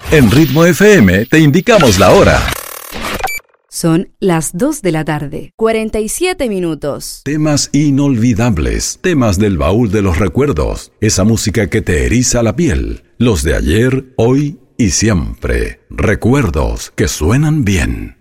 En Ritmo FM te indicamos la hora. Son las 2 de la tarde, 47 minutos. Temas inolvidables, temas del baúl de los recuerdos, esa música que te eriza la piel, los de ayer, hoy y siempre. Recuerdos que suenan bien.